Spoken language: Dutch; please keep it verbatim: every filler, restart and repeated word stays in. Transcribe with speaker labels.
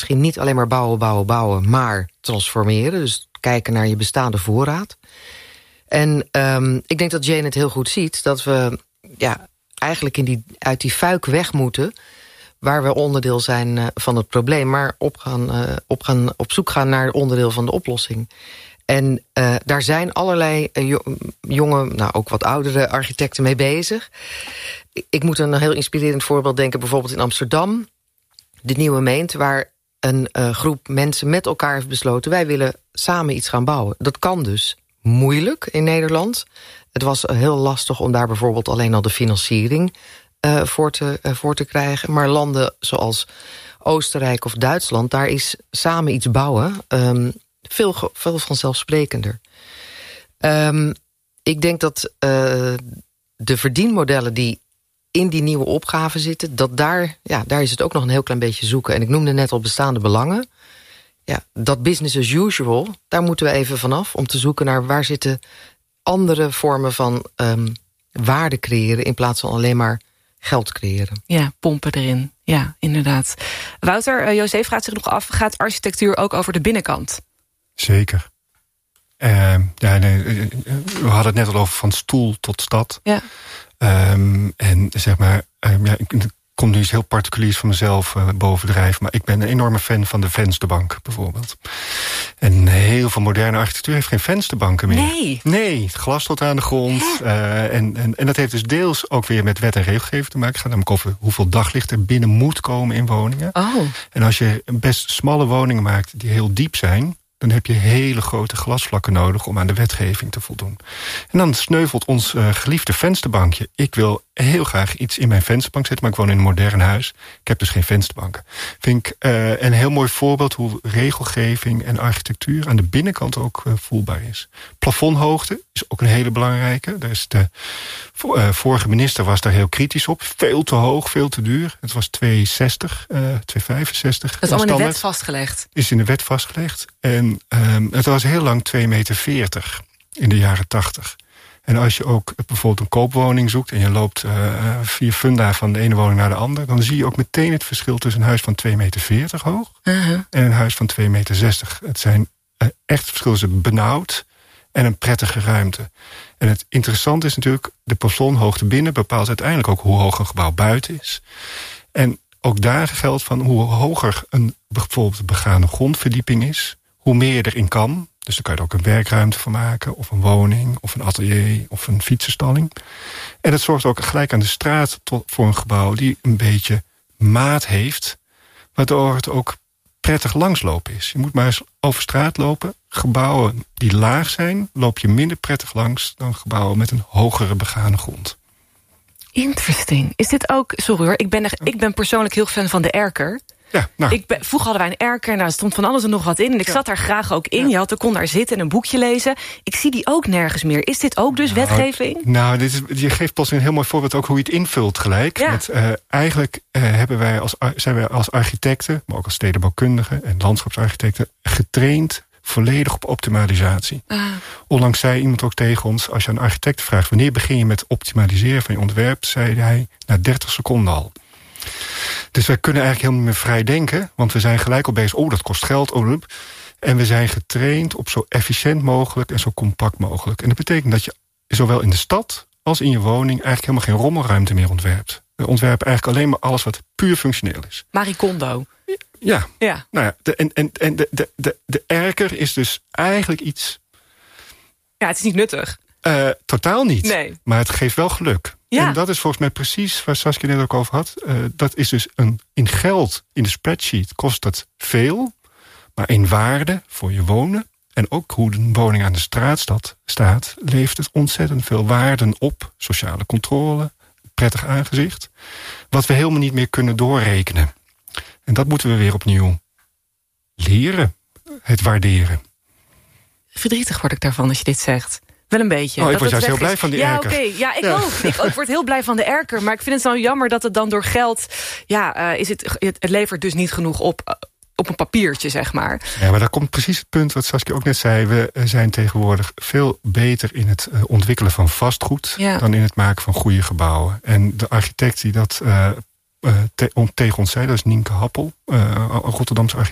Speaker 1: misschien niet alleen maar bouwen, bouwen, bouwen, maar transformeren. Dus kijken naar je bestaande voorraad. En um, ik denk dat Jane het heel goed ziet, dat we ja, eigenlijk in die, uit die fuik weg moeten, waar we onderdeel zijn uh, van het probleem, maar op, gaan, uh, op, gaan, op zoek gaan naar onderdeel van de oplossing. En uh, daar zijn allerlei uh, jonge, nou ook wat oudere architecten mee bezig. Ik moet een heel inspirerend voorbeeld denken, bijvoorbeeld in Amsterdam, de Nieuwe Meent, waar een uh, groep mensen met elkaar heeft besloten, wij willen samen iets gaan bouwen. Dat kan dus moeilijk in Nederland. Het was heel lastig om daar bijvoorbeeld alleen al de financiering uh, voor, te, uh, voor te krijgen. Maar landen zoals Oostenrijk of Duitsland, daar is samen iets bouwen um, veel, veel vanzelfsprekender. Um, ik denk dat uh, de verdienmodellen die in die nieuwe opgaven zitten, dat daar, ja, daar is het ook nog een heel klein beetje zoeken. En ik noemde net al bestaande belangen. Ja, dat business as usual, daar moeten we even vanaf om te zoeken naar waar zitten andere vormen van um, waarde creëren in plaats van alleen maar geld creëren.
Speaker 2: Ja, pompen erin. Ja, inderdaad. Wouter, uh, José vraagt zich nog af, gaat architectuur ook over de binnenkant?
Speaker 3: Zeker. Uh, ja, nee, we hadden het net al over van stoel tot stad. Ja. Um, en zeg maar, um, ja, ik kom nu iets heel particuliers van mezelf uh, bovendrijven, maar ik ben een enorme fan van de vensterbank bijvoorbeeld. En heel veel moderne architectuur heeft geen vensterbanken meer.
Speaker 2: Nee.
Speaker 3: Nee, glas tot aan de grond. Uh, en, en, en dat heeft dus deels ook weer met wet en regelgeving te maken. Het gaat namelijk over hoeveel daglicht er binnen moet komen in woningen.
Speaker 2: Oh.
Speaker 3: En als je best smalle woningen maakt die heel diep zijn, dan heb je hele grote glasvlakken nodig om aan de wetgeving te voldoen. En dan sneuvelt ons uh, geliefde vensterbankje. Ik wil heel graag iets in mijn vensterbank zetten, maar ik woon in een modern huis. Ik heb dus geen vensterbanken. Vind ik uh, een heel mooi voorbeeld hoe regelgeving en architectuur aan de binnenkant ook uh, voelbaar is. Plafondhoogte is ook een hele belangrijke. Daar is de uh, vorige minister was daar heel kritisch op. Veel te hoog, veel te duur. Het was twee zestig, uh, twee vijfenzestig.
Speaker 2: Dat is allemaal in de wet vastgelegd.
Speaker 3: Is in de wet vastgelegd. En um, het was heel lang twee meter veertig in de jaren tachtig. En als je ook bijvoorbeeld een koopwoning zoekt en je loopt uh, vier funda van de ene woning naar de andere, dan zie je ook meteen het verschil tussen een huis van twee meter veertig hoog uh-huh. en een huis van twee meter zestig. Het zijn uh, echt verschillen tussen benauwd en een prettige ruimte. En het interessante is natuurlijk, de plafondhoogte binnen bepaalt uiteindelijk ook hoe hoog een gebouw buiten is. En ook daar geldt van hoe hoger een bijvoorbeeld begane grondverdieping is, hoe meer je erin kan. Dus dan kan je er ook een werkruimte van maken, of een woning, of een atelier, of een fietsenstalling. En het zorgt ook gelijk aan de straat tot, voor een gebouw die een beetje maat heeft, waardoor het ook prettig langslopen is. Je moet maar eens over straat lopen. Gebouwen die laag zijn, loop je minder prettig langs dan gebouwen met een hogere begane grond.
Speaker 2: Interesting. Is dit ook, sorry hoor, ik ben, ik ben persoonlijk heel fan van de erker.
Speaker 3: Ja, nou.
Speaker 2: Ik ben, vroeger hadden wij een erker en daar stond van alles en nog wat in. En ik ja. zat daar graag ook in. Ja. Je had, er kon daar zitten en een boekje lezen. Ik zie die ook nergens meer. Is dit ook dus nou, wetgeving?
Speaker 3: Nou, dit is, je geeft pas een heel mooi voorbeeld ook hoe je het invult gelijk. Ja. Met, uh, eigenlijk uh, hebben wij als, zijn wij als architecten, maar ook als stedenbouwkundigen en landschapsarchitecten getraind volledig op optimalisatie. Ah. Onlangs zei iemand ook tegen ons, als je aan een architect vraagt, wanneer begin je met optimaliseren van je ontwerp, zei hij na dertig seconden al. Dus wij kunnen eigenlijk helemaal niet meer vrij denken, want we zijn gelijk al bezig, oh dat kost geld, oh, en we zijn getraind op zo efficiënt mogelijk en zo compact mogelijk. En dat betekent dat je zowel in de stad als in je woning eigenlijk helemaal geen rommelruimte meer ontwerpt. We ontwerpen eigenlijk alleen maar alles wat puur functioneel is.
Speaker 2: Marie Kondo.
Speaker 3: Ja,
Speaker 2: ja.
Speaker 3: Nou ja, de, en, en, en de, de, de, de erker is dus eigenlijk iets.
Speaker 2: Ja, het is niet nuttig.
Speaker 3: Uh, totaal niet.
Speaker 2: Nee.
Speaker 3: Maar het geeft wel geluk. Ja. En dat is volgens mij precies waar Saskia net ook over had. Uh, dat is dus een, in geld, in de spreadsheet kost het veel. Maar in waarde voor je wonen en ook hoe de woning aan de straat staat, levert het ontzettend veel waarden op. Sociale controle, prettig aangezicht. Wat we helemaal niet meer kunnen doorrekenen. En dat moeten we weer opnieuw leren. Het waarderen.
Speaker 2: Verdrietig word ik daarvan als je dit zegt. Wel een beetje.
Speaker 3: Oh, ik
Speaker 2: dat
Speaker 3: word juist heel
Speaker 2: is.
Speaker 3: blij van die
Speaker 2: ja,
Speaker 3: erker.
Speaker 2: Okay. Ja, ik
Speaker 3: ja.
Speaker 2: ook. Ik ook word heel blij van de erker. Maar ik vind het zo jammer dat het dan door geld. Ja, uh, is het, het levert dus niet genoeg op. Uh, op een papiertje, zeg maar.
Speaker 3: Ja, maar daar komt precies het punt wat Saskia ook net zei. We zijn tegenwoordig veel beter in het ontwikkelen van vastgoed ja. dan in het maken van goede gebouwen. En de architect die dat uh, uh, te, om, tegen ons zei, dat is Nienke Happel, uh, Rotterdamse architect.